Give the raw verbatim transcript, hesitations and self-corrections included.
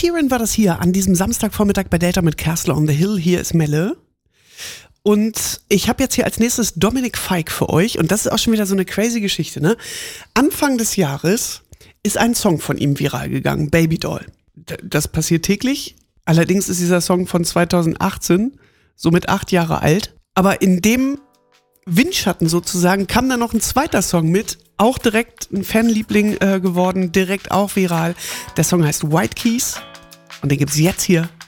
Sheeran war das hier an diesem Samstagvormittag bei Delta mit Castle on the Hill. Hier ist Melle. Und ich habe jetzt hier als nächstes Dominic Fike für euch. Und das ist auch schon wieder so eine crazy Geschichte, ne? Anfang des Jahres ist ein Song von ihm viral gegangen, Baby Doll. D- Das passiert täglich. Allerdings ist dieser Song von zweitausendachtzehn, somit acht Jahre alt. Aber in dem Windschatten sozusagen kam da noch ein zweiter Song mit. Auch direkt ein Fanliebling äh, geworden, direkt auch viral. Der Song heißt White Keys. Und den gibt's jetzt hier